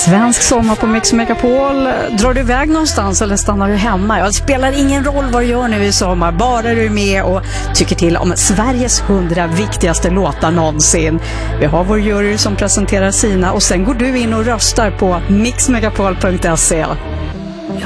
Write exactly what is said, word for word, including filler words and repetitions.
Svensk sommar på Mix Megapol. Drar du iväg någonstans eller stannar du hemma? Ja, det spelar ingen roll vad du gör nu i sommar, bara du är med och tycker till om Sveriges hundra viktigaste låtar någonsin. Vi har vår jury som presenterar sina och sen går du in och röstar på mix megapol punkt se.